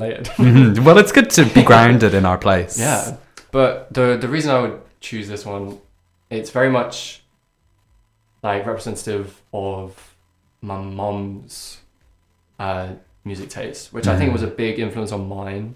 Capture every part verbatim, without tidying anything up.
related. Mm-hmm. Well, it's good to be grounded in our place. Yeah. But the the reason I would choose this one, it's very much like representative of my mum's uh, music taste, which mm. I think was a big influence on mine.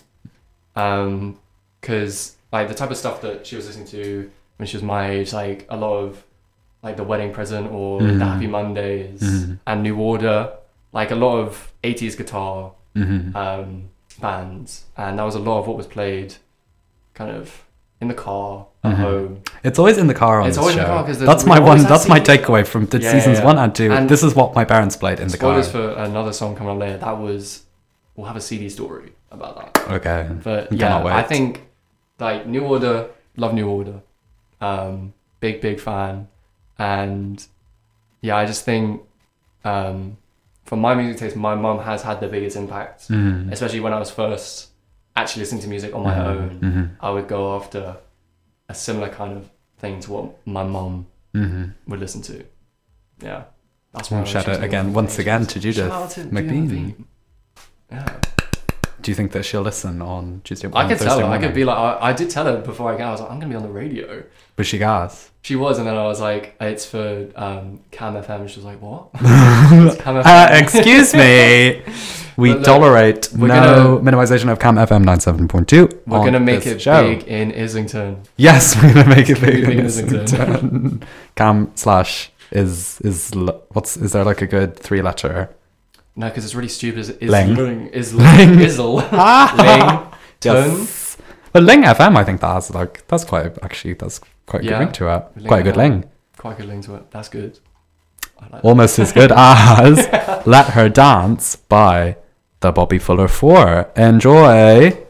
Um, cause like the type of stuff that she was listening to when she was my age, like a lot of like The Wedding Present or mm. The Happy Mondays mm. and New Order, like a lot of eighties guitar mm-hmm. um, bands. And that was a lot of what was played kind of in the car at mm-hmm. home. It's always in the car on it's this always show. In the car because that's my one. That's my takeaway from the yeah, seasons yeah, yeah. one and two. And this is what my parents played in the car. Spoilers for another song coming up later. That was we'll have a C D story about that. Okay, but yeah, I think like New Order, love New Order, um, big big fan, and yeah, I just think um, for my music taste, my mum has had the biggest impact, mm. especially when I was first actually listening to music on my mm-hmm. own. Mm-hmm. I would go after a similar kind of thing to what my mum mm-hmm. would listen to. Yeah. That's well, shout out again, once again, to Judith McBean. Yeah. Do you think that she'll listen on Tuesday? I could Thursday tell her. morning? I could be like, I, I did tell her before I got. I was like, I'm gonna be on the radio. Was she gas? She was, and then I was like, it's for um, Cam F M. And she was like, what? Cam F M. Uh, excuse me. We look, tolerate no gonna, minimization of Cam F M ninety-seven point two. We're gonna make it show. big in Islington. Yes, we're gonna make it big, big in, in Islington. Islington. Cam slash is is what's is there like a good three letter? No, because it's really stupid. Is is Ling. Ling. Is Ling. Izzle. Ling. Yes. Well, Ling F M, I think that has like that's quite actually that's quite a yeah. good ring to it. Ling quite a good Ling. Quite a good Ling to it. That's good. I like Almost that. as good as Let Her Dance by the Bobby Fuller Four. Enjoy.